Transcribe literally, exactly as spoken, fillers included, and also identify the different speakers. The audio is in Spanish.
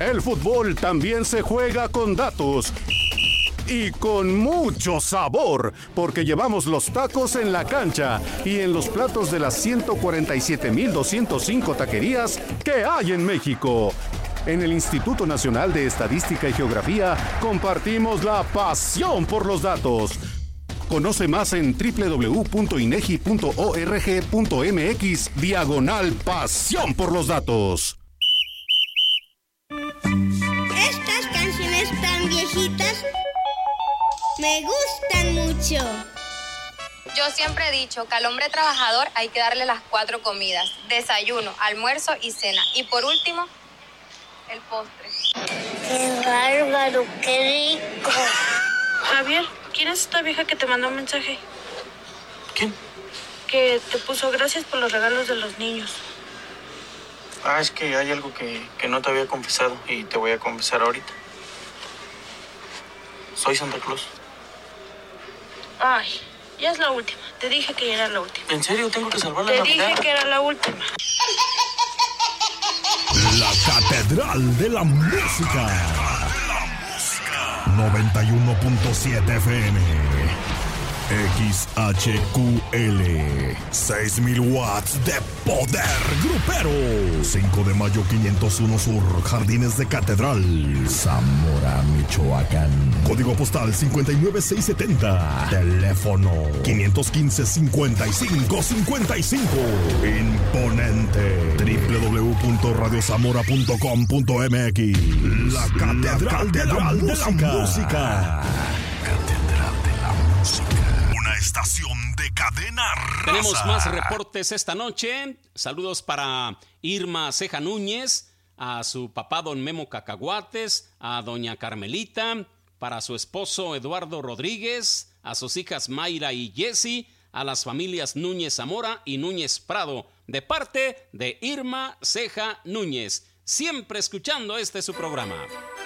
Speaker 1: El fútbol también se juega con datos y con mucho sabor, porque llevamos los tacos en la cancha y en los platos de las ciento cuarenta y siete mil doscientos cinco taquerías que hay en México. En el Instituto Nacional de Estadística y Geografía compartimos la pasión por los datos. Conoce más en doble u doble u doble u punto inegi punto org punto mx diagonal pasión por los datos.
Speaker 2: Estas canciones tan viejitas me gustan mucho.
Speaker 3: Yo siempre he dicho que al hombre trabajador hay que darle las cuatro comidas: desayuno, almuerzo y cena. Y por último, el postre.
Speaker 2: ¡Qué bárbaro! ¡Qué rico!
Speaker 4: Javier, ¿quién es esta vieja que te mandó un mensaje?
Speaker 5: ¿Quién?
Speaker 4: Que te puso gracias por los regalos de los niños.
Speaker 5: Ah, es que hay algo que, que no te había confesado y te voy a confesar ahorita. Soy Santa Claus.
Speaker 4: Ay, ya es la última. Te dije que ya era la última.
Speaker 5: ¿En serio? ¿Tengo que salvar la
Speaker 4: Te
Speaker 5: Navidad?
Speaker 4: dije que era la última.
Speaker 6: La Catedral de la Música. noventa y uno punto siete F M. X H Q L. seis mil watts de poder grupero. cinco de mayo quinientos uno Sur, Jardines de Catedral, Zamora, Michoacán. Código postal cincuenta y nueve seiscientos setenta. Teléfono quinientos quince, cincuenta y cinco cincuenta y cinco. Imponente. doble u doble u doble u punto radio zamora punto com punto m x. La Catedral, La Catedral de, la de la Música. Catedral de la Música. Una estación de cadena raza.
Speaker 7: Tenemos más reportes esta noche. Saludos para Irma Ceja Núñez, a su papá don Memo Cacahuates, a doña Carmelita, para su esposo Eduardo Rodríguez, a sus hijas Mayra y Jessie, a las familias Núñez Zamora y Núñez Prado, de parte de Irma Ceja Núñez. Siempre escuchando este su programa.